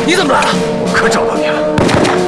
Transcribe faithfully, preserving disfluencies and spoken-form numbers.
你怎么来了？ 我可找到你了。